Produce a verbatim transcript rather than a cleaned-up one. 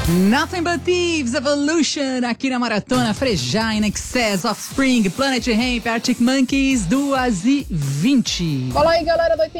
Nothing But Thieves, Evolution, aqui na Maratona, Frejá, In Excess, Offspring, Planet Hemp, Arctic Monkeys, duas e vinte. Fala aí, galera do